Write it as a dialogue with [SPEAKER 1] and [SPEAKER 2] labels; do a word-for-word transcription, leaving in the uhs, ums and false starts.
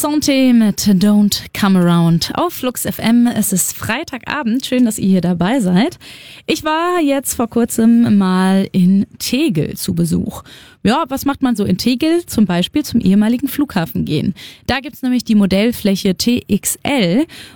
[SPEAKER 1] Santé mit Don't Come Around auf Flux F M. Es ist Freitagabend. Schön, dass ihr hier dabei seid. Ich war jetzt vor kurzem mal in Tegel zu Besuch. Ja, was macht man so in Tegel? Zum Beispiel zum ehemaligen Flughafen gehen. Da gibt's nämlich die Modellfläche T X L